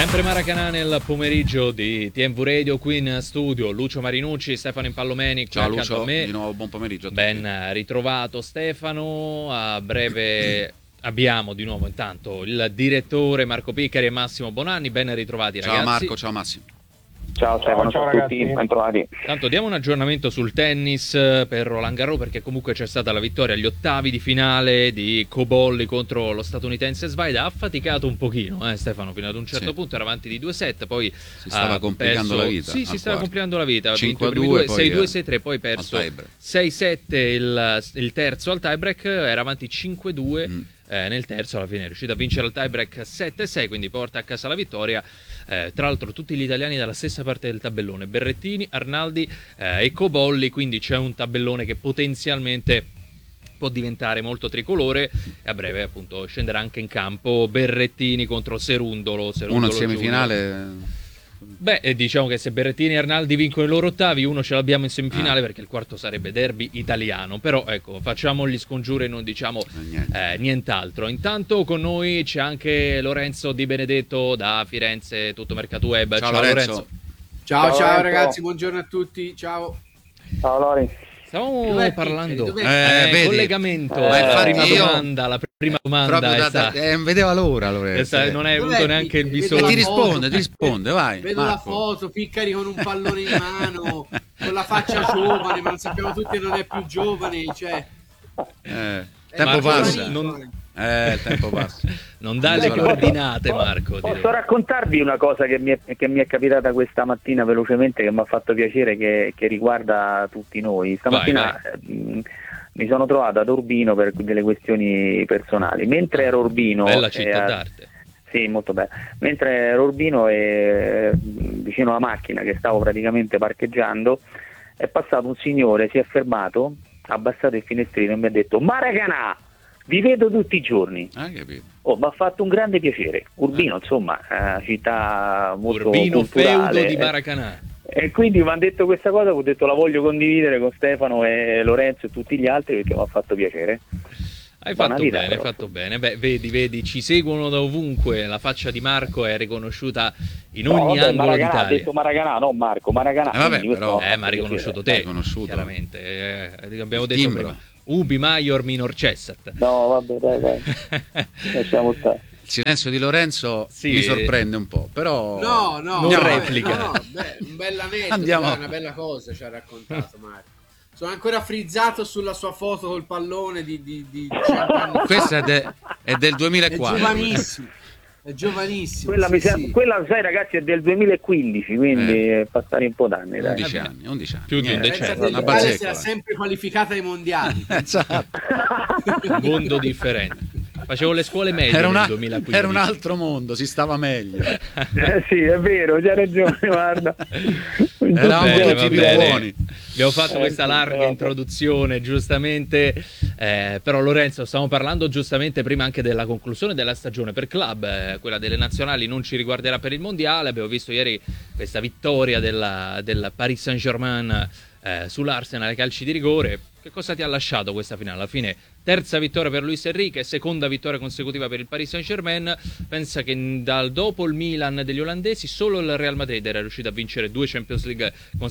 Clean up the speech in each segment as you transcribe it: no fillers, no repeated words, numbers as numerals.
Sempre Maracanã nel pomeriggio di TMV Radio, qui in studio Lucio Marinucci, Stefano Impallomeni. Ciao Lucio, a me. Di nuovo buon pomeriggio a tutti. Ben ritrovato Stefano, a breve abbiamo di nuovo intanto il direttore Marco Piccari e Massimo Bonanni, ben ritrovati ragazzi. Ciao Marco, ciao Massimo. Ciao Stefano, ciao a tutti, ben trovati. Tanto diamo un aggiornamento sul tennis per Roland Garros, perché comunque c'è stata la vittoria agli ottavi di finale di Cobolli contro lo statunitense Svaida. Ha faticato un pochino Stefano, fino ad un certo punto era avanti di 2 set, poi si stava complicando la vita. Sì, si stava complicando la vita. 5-2, 6-2, 6-3, poi perso 6-7 il terzo al tiebreak, era avanti 5-2. Nel terzo alla fine è riuscito a vincere il tiebreak 7-6, quindi porta a casa la vittoria. Tra l'altro tutti gli italiani dalla stessa parte del tabellone, Berrettini, Arnaldi e Cobolli, quindi c'è un tabellone che potenzialmente può diventare molto tricolore, e a breve appunto scenderà anche in campo Berrettini contro Serundolo uno in semifinale. Beh, diciamo che se Berrettini e Arnaldi vincono i loro ottavi, uno ce l'abbiamo in semifinale, perché il quarto sarebbe derby italiano. Però ecco, facciamo gli scongiuri e non diciamo nient'altro. Intanto con noi c'è anche Lorenzo Di Benedetto da Firenze, Tutto Mercato Web. Ciao Lorenzo. Ciao ragazzi, buongiorno a tutti. Ciao Lorenzo. Stavamo parlando collegamento, la prima domanda non vedeva l'ora, Lorenzo. Non hai avuto neanche il bisogno. Ti risponde, vai. Vedo Marco. la foto, Piccari con un pallone in mano, con la faccia giovane, ma non sappiamo tutti che non è più giovane, cioè. Tempo passa. Il tempo passa. Non dà le coordinate, Marco. Posso raccontarvi una cosa che mi è capitata questa mattina velocemente, che mi ha fatto piacere, che riguarda tutti noi. Stamattina mi sono trovato ad Urbino per delle questioni personali. Mentre ero a Urbino, bella città d'arte. Sì, molto bella. Mentre ero a Urbino vicino alla macchina che stavo praticamente parcheggiando, è passato un signore, si è fermato, ha abbassato il finestrino e mi ha detto: Maracanã! Vi vedo tutti i giorni. Mi ha fatto un grande piacere. Urbino, insomma, città molto Urbino, culturale, feudo di Maracanã. E quindi mi hanno detto questa cosa, ho detto la voglio condividere con Stefano e Lorenzo e tutti gli altri, perché mi ha fatto piacere. Hai fatto bene. Beh, vedi, ci seguono da ovunque. La faccia di Marco è riconosciuta in ogni angolo d'Italia. Ha detto Maracanã, no Marco, Maracanã. Ma ha riconosciuto te, chiaramente. Abbiamo detto prima. Ubi maior minor cessat. No, vabbè, dai. Lasciamo stare. Il silenzio di Lorenzo mi sorprende un po', però non replica. Un bel aneddoto, una bella cosa ci ha raccontato Marco. Sono ancora frizzato sulla sua foto col pallone di 100 anni. Questa è del 2004. È giovanissimo. Quella, sai ragazzi, è del 2015, quindi è passare un po' d'anni. 11 anni. Più di un decennio. L'Italia si è sempre qualificata ai mondiali. Esatto. Mondo differente. Facevo le scuole medie nel 2015. Era un altro mondo, si stava meglio. Sì, è vero, c'ha ragione, guarda. Eravamo tutti più buoni. Abbiamo fatto questa larga introduzione, giustamente, però Lorenzo, stiamo parlando giustamente prima anche della conclusione della stagione per club, quella delle nazionali non ci riguarderà per il mondiale. Abbiamo visto ieri questa vittoria del Paris Saint-Germain sull'Arsenal ai calci di rigore. Che cosa ti ha lasciato questa finale? Alla fine terza vittoria per Luis Enrique, seconda vittoria consecutiva per il Paris Saint-Germain. Pensa che dopo il Milan degli olandesi solo il Real Madrid era riuscito a vincere 2 Champions League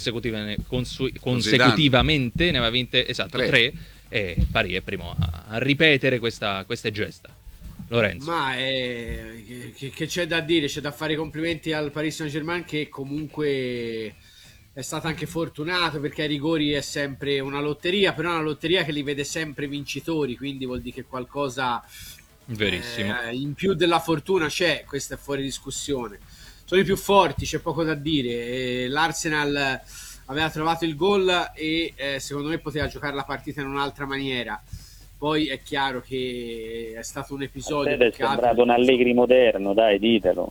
consecutivamente, ne aveva vinte 3, e Paris è primo a ripetere queste gesta. Lorenzo. Ma che c'è da dire? C'è da fare i complimenti al Paris Saint-Germain, che comunque è stato anche fortunato, perché ai rigori è sempre una lotteria, però è una lotteria che li vede sempre vincitori, quindi vuol dire che qualcosa verissimo in più della fortuna c'è. Questo è fuori discussione. Sono i più forti, c'è poco da dire. L'Arsenal aveva trovato il gol e secondo me poteva giocare la partita in un'altra maniera. Poi è chiaro che è stato un episodio. È sembrato un Allegri moderno, dai, ditelo.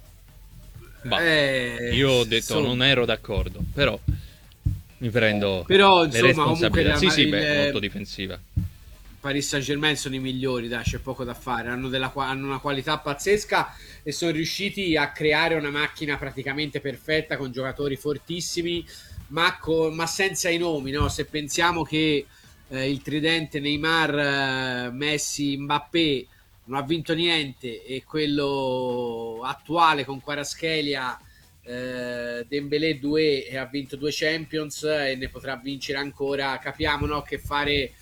Io ho detto non ero d'accordo, però mi prendo insomma, le responsabilità. Comunque molto difensiva. Paris Saint-Germain sono i migliori, dai, c'è poco da fare, hanno una qualità pazzesca e sono riusciti a creare una macchina praticamente perfetta con giocatori fortissimi, ma senza i nomi, no? Se pensiamo che il tridente Neymar, Messi, Mbappé non ha vinto niente, e quello attuale con Kvaratskhelia, Dembélé 2, e ha vinto 2 Champions e ne potrà vincere ancora. Capiamo, no, che fare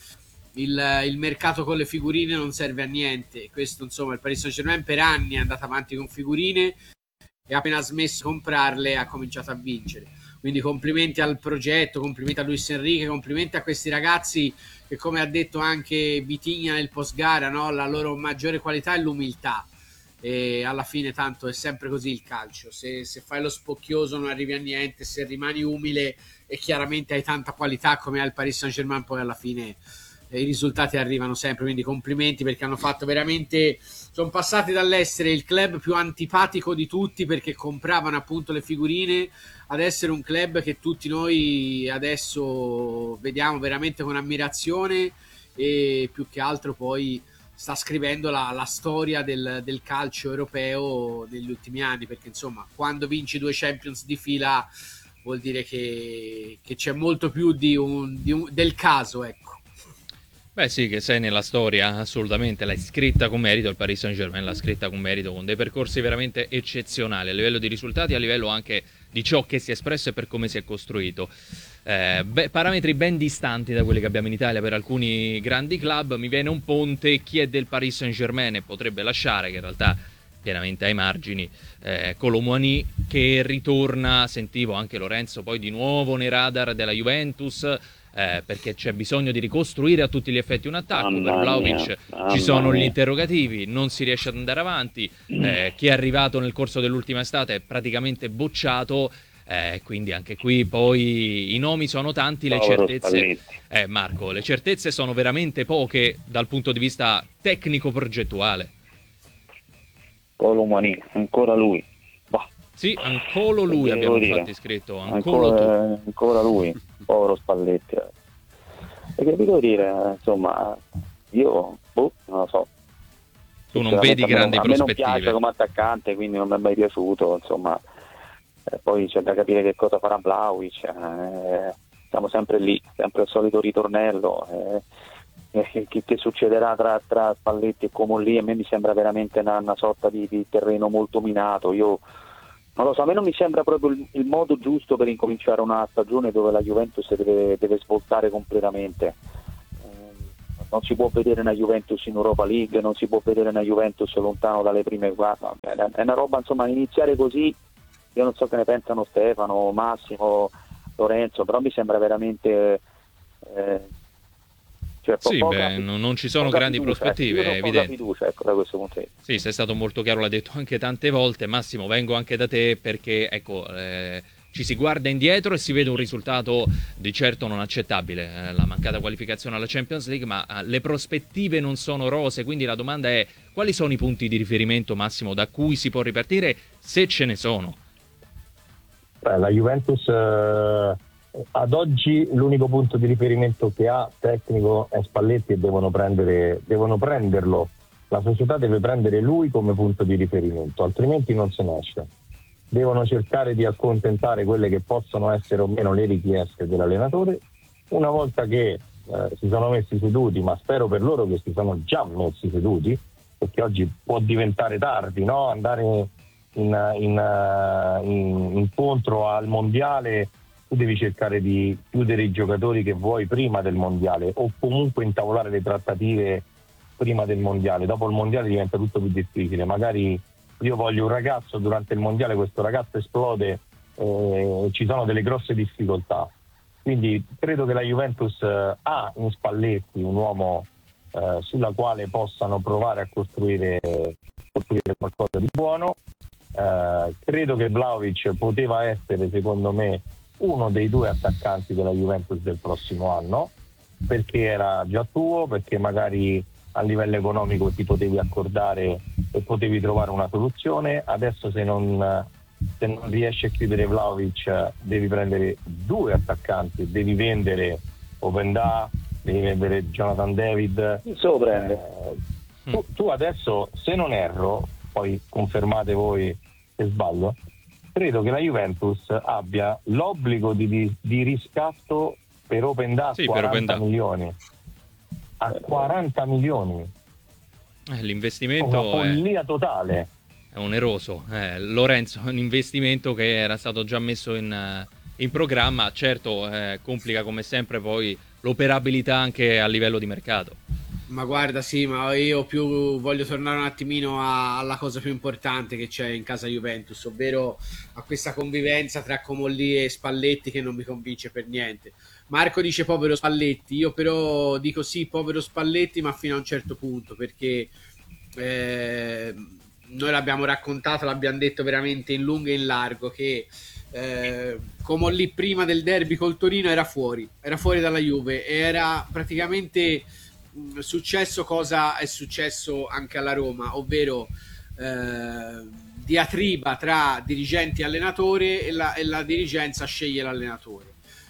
il mercato con le figurine non serve a niente. Questo, insomma, il Paris Saint-Germain per anni è andato avanti con figurine e appena ha smesso di comprarle ha cominciato a vincere. Quindi complimenti al progetto, complimenti a Luis Enrique, complimenti a questi ragazzi che, come ha detto anche Vitinha nel post gara, no, la loro maggiore qualità è l'umiltà, e alla fine tanto è sempre così il calcio: se fai lo spocchioso non arrivi a niente, se rimani umile e chiaramente hai tanta qualità come ha il Paris Saint-Germain, poi alla fine i risultati arrivano sempre. Quindi complimenti, perché hanno fatto veramente, sono passati dall'essere il club più antipatico di tutti perché compravano appunto le figurine, ad essere un club che tutti noi adesso vediamo veramente con ammirazione, e più che altro poi sta scrivendo la storia del calcio europeo negli ultimi anni, perché insomma quando vinci 2 Champions di fila vuol dire che c'è molto più del caso, ecco. Beh sì, che sei nella storia, assolutamente, l'hai scritta con merito, il Paris Saint-Germain l'ha scritta con merito, con dei percorsi veramente eccezionali a livello di risultati, a livello anche di ciò che si è espresso e per come si è costruito. Parametri ben distanti da quelli che abbiamo in Italia per alcuni grandi club. Mi viene un ponte, chi è del Paris Saint-Germain e potrebbe lasciare, che in realtà pienamente ai margini, Kolo Muani, che ritorna, sentivo anche Lorenzo poi di nuovo nei radar della Juventus, perché c'è bisogno di ricostruire a tutti gli effetti un attacco. Per Vlahovic ci sono gli interrogativi, non si riesce ad andare avanti, chi è arrivato nel corso dell'ultima estate è praticamente bocciato, quindi anche qui poi i nomi sono tanti, le certezze, Marco, le certezze sono veramente poche dal punto di vista tecnico-progettuale. Kolo Muani, ancora lui. Bah. Sì, ancora lui abbiamo infatti scritto, ancora lui, povero Spalletti. E che devo dire, insomma, io non lo so. Tu non vedi grandi prospettive. A me non piace come attaccante, quindi non mi è mai piaciuto, insomma. Poi c'è da capire che cosa farà Vlahovic, siamo sempre lì, sempre il solito ritornello. Che succederà tra Spalletti e Comolli? A me mi sembra veramente una sorta di terreno molto minato. Io non lo so, a me non mi sembra proprio il modo giusto per incominciare una stagione dove la Juventus deve svoltare completamente. Non si può vedere una Juventus in Europa League, non si può vedere una Juventus lontano dalle prime quattro. È una roba, insomma, iniziare così, io non so che ne pensano Stefano, Massimo, Lorenzo, però mi sembra veramente... sì, non ci sono grandi prospettive, è evidente. Fiducia, ecco, da questo punto di vista. Sì, sei stato molto chiaro, l'ha detto anche tante volte. Massimo, vengo anche da te perché, ecco, ci si guarda indietro e si vede un risultato di certo non accettabile, la mancata qualificazione alla Champions League, ma le prospettive non sono rose, quindi la domanda è: quali sono i punti di riferimento, Massimo, da cui si può ripartire, se ce ne sono? La Juventus... ad oggi l'unico punto di riferimento che ha tecnico è Spalletti, e devono prenderlo. La società deve prendere lui come punto di riferimento, altrimenti non se ne esce. Devono cercare di accontentare quelle che possono essere o meno le richieste dell'allenatore. Una volta che si sono messi seduti, ma spero per loro che si sono già messi seduti, perché oggi può diventare tardi, no? Andare incontro al mondiale, tu devi cercare di chiudere i giocatori che vuoi prima del mondiale, o comunque intavolare le trattative prima del mondiale. Dopo il mondiale diventa tutto più difficile. Magari io voglio un ragazzo, durante il mondiale questo ragazzo esplode, ci sono delle grosse difficoltà. Quindi credo che la Juventus ha in Spalletti un uomo sulla quale possano provare a costruire qualcosa di buono. Credo che Vlahovic poteva essere, secondo me, uno dei 2 attaccanti della Juventus del prossimo anno, perché era già tuo, perché magari a livello economico ti potevi accordare e potevi trovare una soluzione. Adesso se non riesci a chiudere Vlahovic devi prendere 2 attaccanti, devi vendere Openda, devi vendere Jonathan David. Tu adesso, se non erro, poi confermate voi se sbaglio, credo che la Juventus abbia l'obbligo di riscatto per Openda a 40 milioni. A 40 milioni. L'investimento una follia totale. È oneroso. Lorenzo, un investimento che era stato già messo in programma, certo complica come sempre poi l'operabilità anche a livello di mercato. Ma guarda, sì, ma io più voglio tornare un attimino alla cosa più importante che c'è in casa Juventus, ovvero a questa convivenza tra Comolli e Spalletti che non mi convince per niente. Marco dice povero Spalletti, io però dico sì, povero Spalletti, ma fino a un certo punto, perché noi l'abbiamo raccontato, l'abbiamo detto veramente in lungo e in largo, che Comolli prima del derby col Torino era fuori dalla Juve, e era praticamente successo cosa è successo anche alla Roma, ovvero diatriba tra dirigenti e allenatore, e la dirigenza sceglie l'allenatore.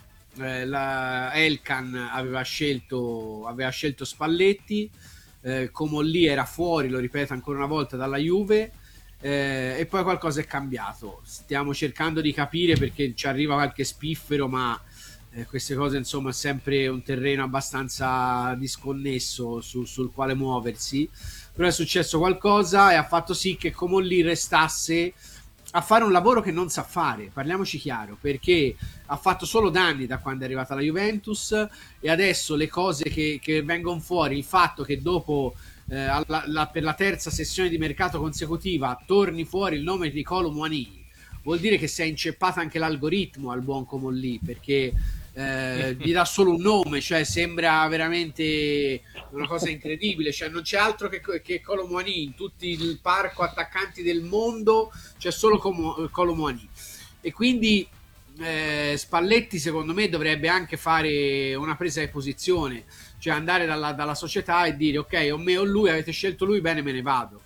Elkan aveva scelto Spalletti, Comolli era fuori, lo ripeto ancora una volta, dalla Juve, e poi qualcosa è cambiato. Stiamo cercando di capire, perché ci arriva qualche spiffero, ma queste cose insomma è sempre un terreno abbastanza disconnesso sul quale muoversi. Però è successo qualcosa e ha fatto sì che Comolli restasse a fare un lavoro che non sa fare, parliamoci chiaro, perché ha fatto solo danni da quando è arrivata la Juventus, e adesso le cose che vengono fuori, il fatto che dopo per la terza sessione di mercato consecutiva torni fuori il nome di Kolo Muani, vuol dire che si è inceppata anche l'algoritmo al buon Comolli, perché gli dà solo un nome, cioè sembra veramente una cosa incredibile, cioè non c'è altro che Kolo Muani in tutto il parco attaccanti del mondo, c'è solo Kolo Muani, e quindi Spalletti secondo me dovrebbe anche fare una presa di posizione, cioè andare dalla società e dire ok, o me o lui, avete scelto lui, bene, me ne vado,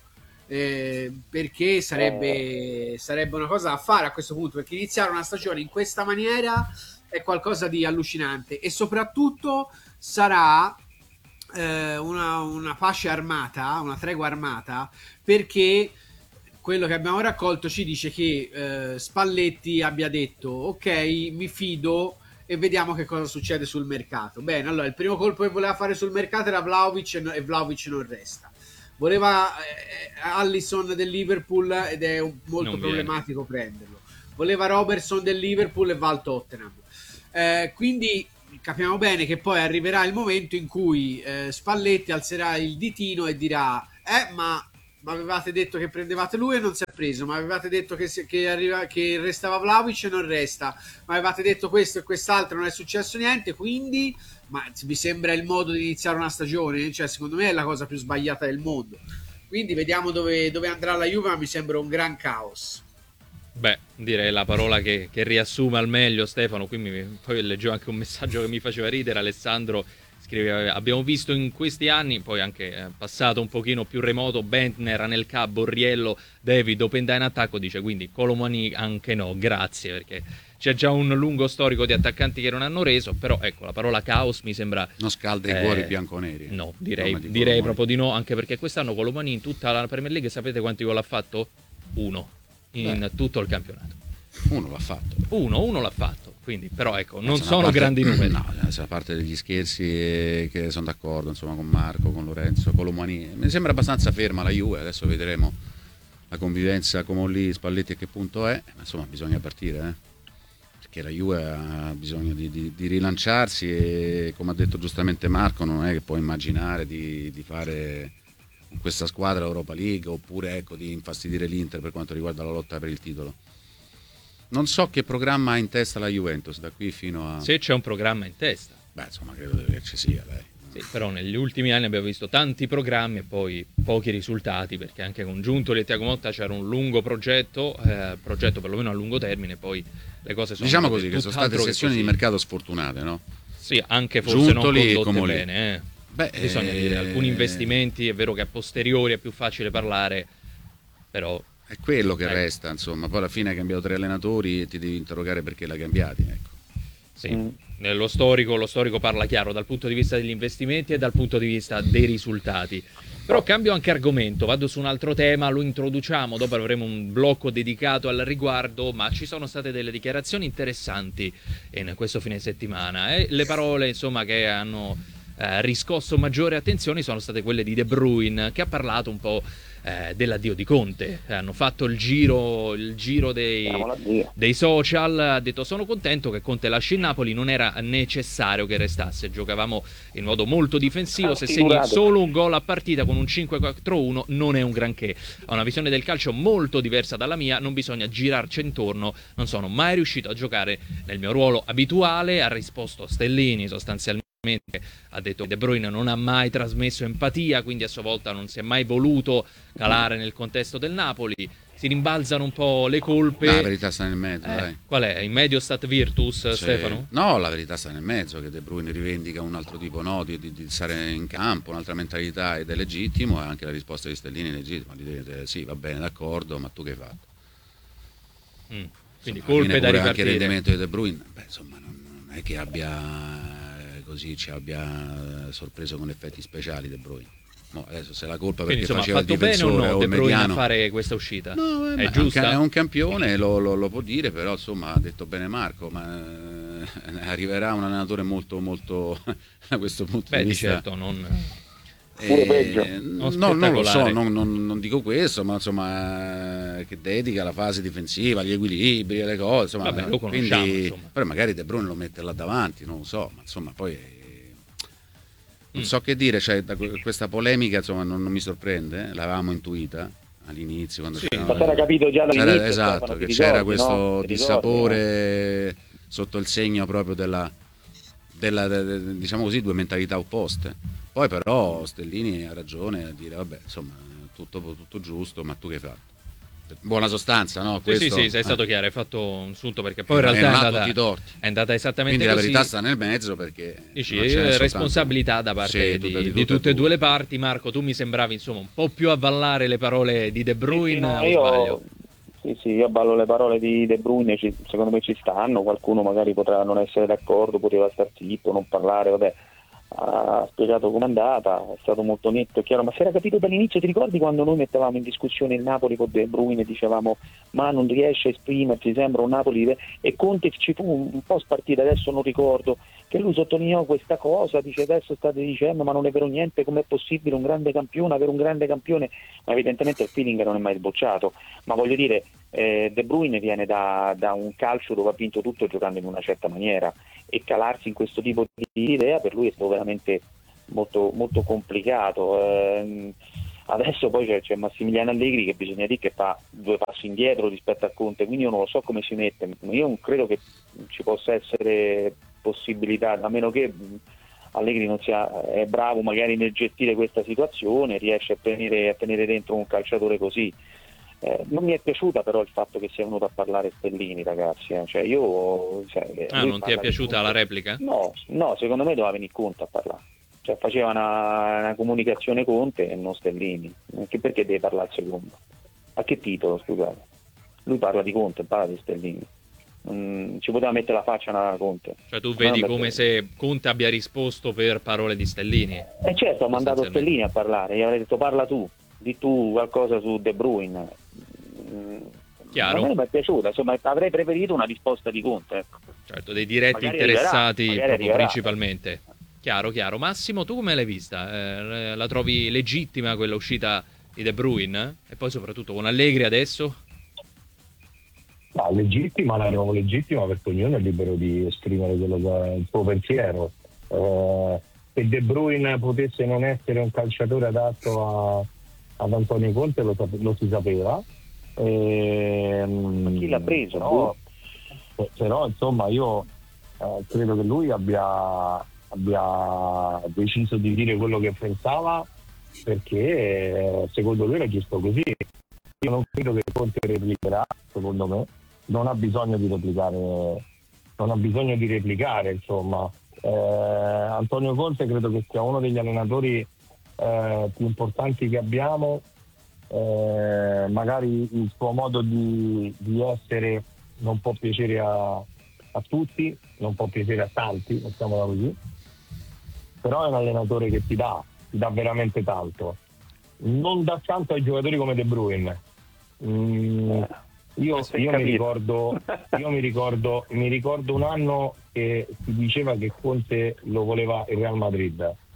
perché sarebbe una cosa da fare a questo punto, perché iniziare una stagione in questa maniera è qualcosa di allucinante, e soprattutto sarà una pace armata, una tregua armata, perché quello che abbiamo raccolto ci dice che Spalletti abbia detto ok, mi fido e vediamo che cosa succede sul mercato. Bene, allora il primo colpo che voleva fare sul mercato era Vlahovic, e Vlahovic non resta. Voleva Alisson del Liverpool ed è molto problematico prenderlo. Voleva Robertson del Liverpool e va al Tottenham. Quindi capiamo bene che poi arriverà il momento in cui Spalletti alzerà il ditino e dirà ma avevate detto che prendevate lui e non si è preso, ma avevate detto che restava Vlahovic e non resta, ma avevate detto questo e quest'altro, non è successo niente, quindi vi sembra il modo di iniziare una stagione? Cioè secondo me è la cosa più sbagliata del mondo, quindi vediamo dove andrà la Juve, ma mi sembra un gran caos. Beh, direi la parola che riassume al meglio Stefano. Poi leggevo anche un messaggio che mi faceva ridere. Alessandro scriveva: abbiamo visto in questi anni, poi anche passato un pochino più remoto, Bentner, Anelka, Borriello, David, Openda in attacco, dice, quindi Kolo Muani anche no, grazie, perché c'è già un lungo storico di attaccanti che non hanno reso. Però ecco, la parola caos mi sembra non scalda i cuori bianconeri. No, direi proprio di no, anche perché quest'anno Kolo Muani in tutta la Premier League sapete quanti gol ha fatto? Uno in tutto il campionato. Uno l'ha fatto. Uno l'ha fatto, quindi però ecco, non sono grandi numeri. No, a parte degli scherzi, che sono d'accordo insomma con Marco, con Lorenzo, con Lomani. Mi sembra abbastanza ferma la Juve, adesso vedremo la convivenza Comolli, Spalletti a che punto è, ma insomma bisogna partire, perché la Juve ha bisogno di rilanciarsi, e come ha detto giustamente Marco, non è che può immaginare di fare questa squadra Europa League, oppure ecco di infastidire l'Inter per quanto riguarda la lotta per il titolo. Non so che programma ha in testa la Juventus da qui fino a... Se c'è un programma in testa. Beh, insomma, credo che ci sia, dai. Sì, però negli ultimi anni abbiamo visto tanti programmi e poi pochi risultati, perché anche con Giuntoli e Thiago Motta c'era un lungo progetto perlomeno a lungo termine, poi le cose sono... Diciamo così, che sono state sessioni di mercato sfortunate, no? Sì, anche forse Giuntoli non condotte bene, bisogna dire, alcuni investimenti, è vero che a posteriori è più facile parlare, però... È quello che resta, insomma, poi alla fine hai cambiato 3 allenatori e ti devi interrogare perché l'hai cambiati, ecco. Sì, lo storico parla chiaro dal punto di vista degli investimenti e dal punto di vista dei risultati. Però cambio anche argomento, vado su un altro tema, lo introduciamo, dopo avremo un blocco dedicato al riguardo, ma ci sono state delle dichiarazioni interessanti in questo fine settimana, e le parole insomma che hanno riscosso maggiore attenzione sono state quelle di De Bruyne, che ha parlato un po' dell'addio di Conte. Hanno fatto il giro dei social, ha detto: sono contento che Conte lasci il Napoli, non era necessario che restasse, giocavamo in modo molto difensivo, se segni solo un gol a partita con un 5-4-1 non è un granché. Ha una visione del calcio molto diversa dalla mia, non bisogna girarci intorno, non sono mai riuscito a giocare nel mio ruolo abituale. Ha risposto Stellini sostanzialmente, ha detto che De Bruyne non ha mai trasmesso empatia, quindi a sua volta non si è mai voluto calare nel contesto del Napoli. Si rimbalzano un po' le colpe. La verità sta nel mezzo, dai. Qual è? In medio stat virtus, Stefano? No, la verità sta nel mezzo, che De Bruyne rivendica un altro tipo di stare in campo, un'altra mentalità, ed è legittimo, e anche la risposta di Stellini è legittima. Sì, va bene, d'accordo, ma tu che hai fatto? Quindi colpe da ripartire. Anche il rendimento di De Bruyne, insomma, non è che ci abbia sorpreso con effetti speciali De Bruyne. No, adesso se la colpa perché quindi, faceva il fatto bene o difensore no o De il Bruyne mediano a fare questa uscita? No, è giusta? È un campione, lo può dire, però insomma ha detto bene Marco, ma arriverà un allenatore molto molto da questo punto di vista. Certo, non pure peggio. Non lo so, non dico questo, ma insomma che dedica la fase difensiva, gli equilibri, le cose, insomma, vabbè, lo conosciamo, quindi, insomma. però magari De Bruyne lo mette là davanti, non lo so, ma insomma poi non so che dire, cioè, questa polemica insomma non mi sorprende, l'avevamo intuita all'inizio quando ma era capito già dall'inizio, esatto, che c'era questo dissapore sotto il segno proprio della diciamo così, due mentalità opposte. Poi però Stellini ha ragione a dire vabbè, insomma, tutto giusto, ma tu che hai fatto? Buona sostanza, no? Sì, sei stato chiaro, hai fatto un sunto, perché poi in realtà è andata esattamente quindi così. la verità sta nel mezzo, perché dici responsabilità da parte di tutte e due le parti. Marco, tu mi sembravi insomma un po' più avvallare le parole di De Bruyne, o sbaglio? Sì, io avvallo le parole di De Bruyne, secondo me ci stanno, qualcuno magari potrà non essere d'accordo, poteva star zitto, non parlare, vabbè. Ha spiegato com'è andata, è stato molto netto e chiaro, ma si era capito dall'inizio. Ti ricordi quando noi mettevamo in discussione il Napoli con De Bruyne e dicevamo ma non riesce a esprimersi, sembra un Napoli, e Conte ci fu un po' spartito, adesso non ricordo, che lui sottolineò questa cosa, dice adesso state dicendo ma non è vero niente, com'è possibile un grande campione avere un grande campione, ma evidentemente il feeling non è mai sbocciato. Ma voglio dire, De Bruyne viene da un calcio dove ha vinto tutto giocando in una certa maniera, e calarsi in questo tipo di idea per lui è stato veramente molto, molto complicato. Adesso poi c'è Massimiliano Allegri, che bisogna dire che fa due passi indietro rispetto a Conte, quindi io non lo so come si mette. Io non credo che ci possa essere possibilità, a meno che Allegri non è bravo magari nel gestire questa situazione, riesce a tenere dentro un calciatore così. Non mi è piaciuta però il fatto che sia venuto a parlare Stellini, ragazzi. Cioè non ti è piaciuta la replica? No, secondo me doveva venire Conte a parlare. Cioè faceva una comunicazione Conte e non Stellini. Perché deve parlare al secondo? A che titolo, scusate? Lui parla di Conte, parla di Stellini. Ci poteva mettere la faccia a Conte. Cioè tu vedi come se Conte abbia risposto per parole di Stellini? Certo, ha mandato Stellini a parlare, gli avrei detto parla tu, di tu qualcosa su De Bruyne. Chiaro. A me non mi è piaciuta, insomma avrei preferito una risposta di Conte, ecco. Certo, dei diretti magari interessati proprio principalmente. Chiaro. Massimo, tu come l'hai vista? La trovi legittima quella uscita di De Bruyne? E poi soprattutto con Allegri adesso? No, legittima, la trovo legittima perché ognuno è libero di esprimere il suo pensiero. Se De Bruyne potesse non essere un calciatore adatto ad Antonio Conte lo si sapeva. Ma chi l'ha preso? No? Però insomma io credo che lui abbia deciso di dire quello che pensava perché secondo lui era giusto così. Io non credo che Conte replicherà, secondo me non ha bisogno di replicare, insomma. Antonio Conte credo che sia uno degli allenatori più importanti che abbiamo. Magari il suo modo di essere non può piacere a tutti, non può piacere a tanti, mettiamola così, però è un allenatore che ti dà veramente tanto, non dà tanto ai giocatori come De Bruyne. Io mi ricordo un anno che si diceva che Conte lo voleva il Real Madrid,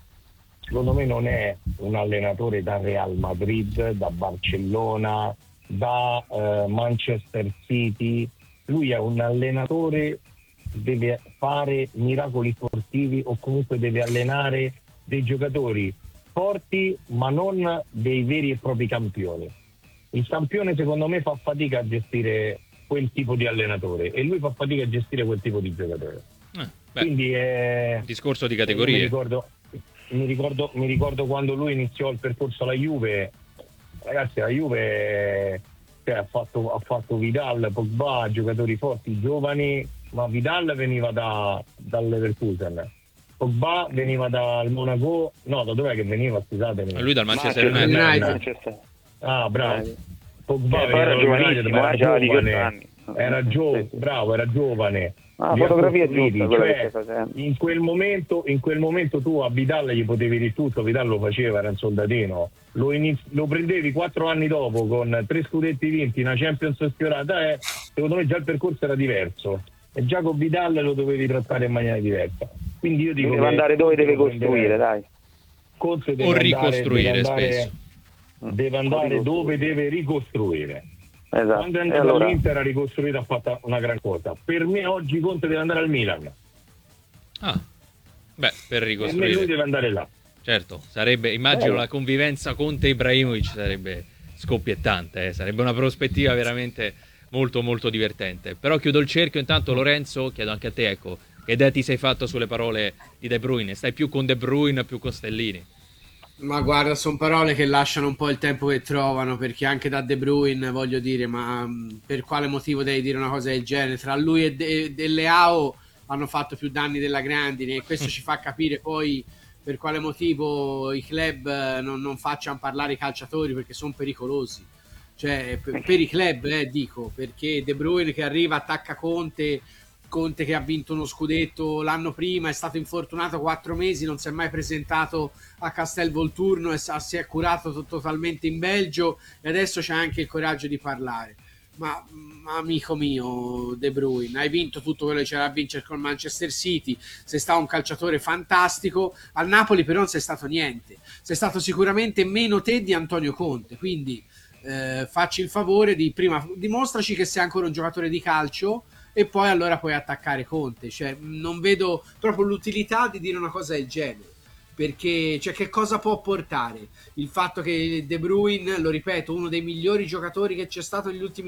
secondo me non è un allenatore da Real Madrid, da Barcellona, da Manchester City. Lui è un allenatore, deve fare miracoli sportivi o comunque deve allenare dei giocatori forti ma non dei veri e propri campioni. Il campione secondo me fa fatica a gestire quel tipo di allenatore e lui fa fatica a gestire quel tipo di giocatore. Quindi è discorso di categorie. Mi ricordo quando lui iniziò il percorso alla Juve. Ragazzi, la Juve ha fatto Vidal, Pogba, giocatori forti, giovani, ma Vidal veniva dal Leverkusen, Pogba veniva dal Monaco, no, da dov'è che veniva? Scusatemi. Lui dal Manchester United. Ah, bravo. Pogba era giovanissimo, aveva 18 anni. Era giovane. La fotografia è giusta, in quel momento tu a Vidal gli potevi dire tutto. Vidal lo faceva, era un soldatino, lo prendevi 4 anni dopo con 3 scudetti vinti, una Champions sfiorata, secondo me già il percorso era diverso e già con Vidal lo dovevi trattare in maniera diversa. Quindi io dico deve andare dove deve costruire, dai. Conte o ricostruire spesso. Deve andare dove deve ricostruire. Esatto. Quando è andato all'Inter ha ricostruito, ha fatto una gran cosa. Per me oggi Conte deve andare al Milan. Per ricostruire. Per me lui deve andare là. Certo, sarebbe, immagino la convivenza Conte-Ibrahimovic sarebbe scoppiettante, sarebbe una prospettiva veramente molto molto divertente. Però chiudo il cerchio, intanto Lorenzo, chiedo anche a te, ecco, che idea ti sei fatto sulle parole di De Bruyne? Stai più con De Bruyne, più con Stellini? Ma guarda, sono parole che lasciano un po' il tempo che trovano, perché anche da De Bruyne, voglio dire, ma per quale motivo devi dire una cosa del genere? Tra lui e Leao hanno fatto più danni della grandine e questo ci fa capire poi per quale motivo i club non facciano parlare i calciatori, perché sono pericolosi. Cioè, per i club, dico, perché De Bruyne che arriva, attacca Conte che ha vinto uno scudetto l'anno prima, è stato infortunato 4 mesi, non si è mai presentato a Castelvolturno e si è curato totalmente in Belgio e adesso c'è anche il coraggio di parlare. Ma amico mio De Bruyne, hai vinto tutto quello che c'era da vincere col Manchester City, sei stato un calciatore fantastico, al Napoli però non sei stato niente, sei stato sicuramente meno te di Antonio Conte, quindi facci il favore di prima dimostraci che sei ancora un giocatore di calcio e poi allora puoi attaccare Conte. Cioè, non vedo proprio l'utilità di dire una cosa del genere, perché cioè, che cosa può portare il fatto che De Bruyne, lo ripeto, uno dei migliori giocatori che c'è stato negli ultimi